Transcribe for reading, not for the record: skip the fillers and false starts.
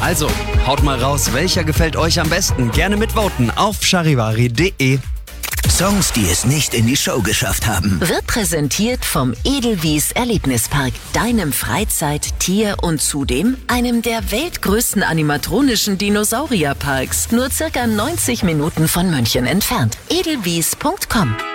Also, haut mal raus, welcher gefällt euch am besten? Gerne mitvoten auf charivari.de. Songs, die es nicht in die Show geschafft haben. Wird präsentiert vom Edelwies Erlebnispark, deinem Freizeit-, Tier- und zudem einem der weltgrößten animatronischen Dinosaurierparks. Nur circa 90 Minuten von München entfernt. edelwies.com